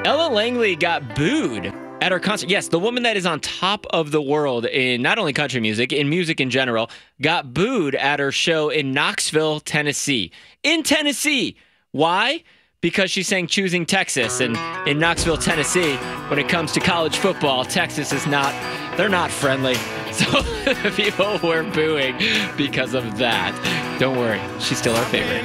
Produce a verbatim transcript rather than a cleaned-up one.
Ella Langley got booed at her concert. Yes, the woman that is on top of the world in not only country music, in music in general, got booed at her show in Knoxville, Tennessee. In Tennessee. Why? Because she sang Choosing Texas. And in Knoxville, Tennessee, when it comes to college football, Texas is not, they're not friendly. So people were booing because of that. Don't worry, she's still our favorite.